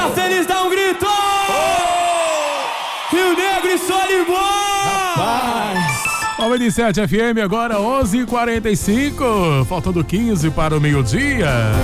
tá feliz, dá um grito! Rio Negro e Solimões! Rapaz! 97 FM, agora 11h45, faltando 15 para o meio-dia.